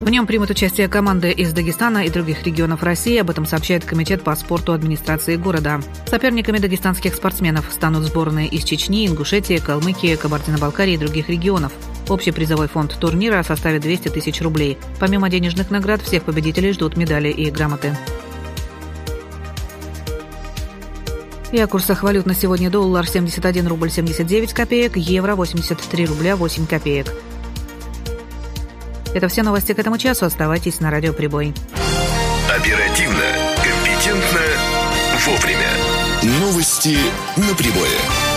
В нем примут участие команды из Дагестана и других регионов России, об этом сообщает Комитет по спорту администрации города. Соперниками дагестанских спортсменов станут сборные из Чечни, Ингушетии, Калмыкии, Кабардино-Балкарии и других регионов. Общий призовой фонд турнира составит 200 тысяч рублей. Помимо денежных наград, всех победителей ждут медали и грамоты. И о курсах валют на сегодня: доллар 71 рубль 79 копеек, евро 83 рубля 8 копеек. Это все новости к этому часу. Оставайтесь на Радио Прибой. Оперативно, компетентно, вовремя. Новости на Прибое.